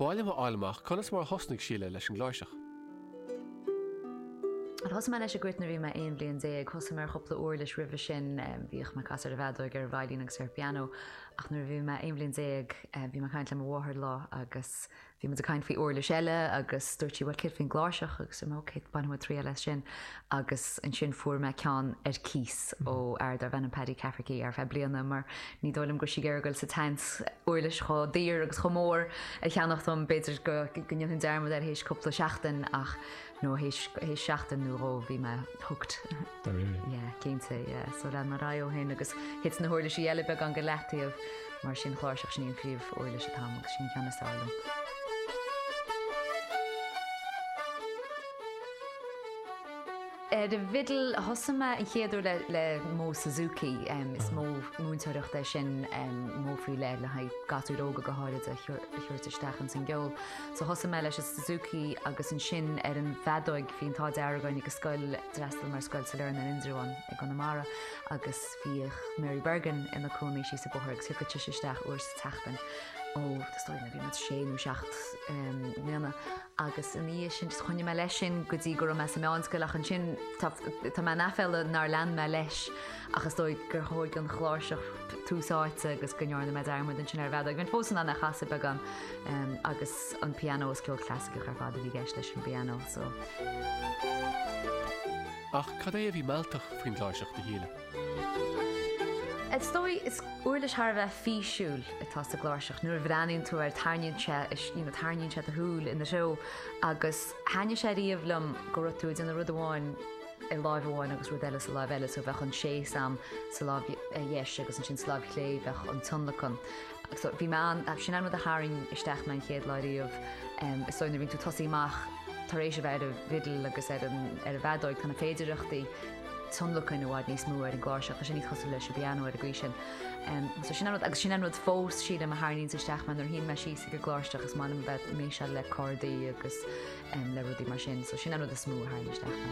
Báile má áileach conas mar hosnig síle leis an gláiseach. Thos me leis a gcuit na bhí me aon blion dé chus mar chopla uair leis rih sin bhíoch me casar a bheadóig ar bhailín agus ar piano ach nuair bhí me aon blion dé bhí me caiint le mhthir lá agus bhí me a caiint fao uair le seile agus dúirtí bhil cit fin gláiseach agus am ócéit banú trí lei sin agus an sin fuair me ceán ar cís ó ar bhean an pedí cefraí ar fe blianana mar ní dólim go si ggéirgail sa tent uair leis cho dír agus chomór a cheannachtom beidir go gneann dermad ar hééis coppla seachtain ach nó hééis seachtain nó bhí me thucht. Cénta, so le mar ra ó hen agus hit na thuirla sí eile be an go letíomh mar sin chláirseach sin príomh uair leis a tam agus sin ceannasála. De vidal hosama in chéadú le mó Suzuki is mó múntareachta sin mó frí le ha gasúdóga go háide a chuirteisteachchan san geol. So hosama leis a Suzuki agus an sin ar an bhedóig hín tá deargáin go scoil dresstal mar scoil sa learn an Indruáin ag an Namara agus bhíoh Mary Bergen ina cónaí sí sa bothir agus tucha tuisisteach uair sa teachtain. Stoin a bhí mat séú seacht mena agus in í sin chuine me leis sin go dtí gur me meánscoil ach an sin tá me nafeile nar lean me leis agus dóid gur thóid an chláirseach túsáite agus gonearna me darmid an sin ar bhead an fósan anna chaasa began agus an piano skill clásica ar fád a bhí gceist leis an piano so. Ach cad é a bhí meilteach faoin gláiseach de híle? Stoi is oorlis haar bheith fíisiúil atá sa gláiseach nuair bhreaníonn tú ar tarníonn se a thuúil in the show agus haine sé riomhlum go rutúid in rud amháin i láimh amháin agus rud eile sa láimh eile so bheith an sé sam sa láimh dhéis agus an sin láimh lé bheith an tunlachan. Bhí me sin an a haing isteach me chéad láiríomh is stoin bhín tú tosaíach taréis a bheith a vidal agus ar a bheadóid chuna féidirachtaí tunlachan bháid níos mú ar an gláiseach a sin ní chosú leis a piano ar a gcuisisin. Agus sin an rud fós siad am a hairlíonn sa isteach man ar híon me sí go gláisteach agus man bheith mé se le cordaí agus le rudí mar sin, so sin an rud a smú a hairlín isteach.